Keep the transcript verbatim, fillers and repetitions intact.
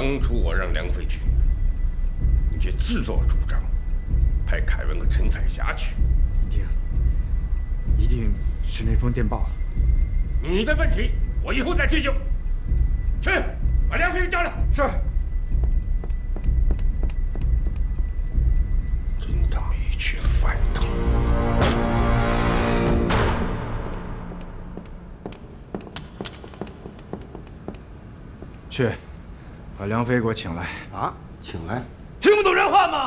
当初我让梁飞去，你却自作主张，派凯文和陈彩霞去。 一定，一定是那封电报。 你的问题，我以后再追究。去，把梁飞叫来。 是。 真他妈一群饭桶！ 去，把梁飞给我请来。 啊，请来。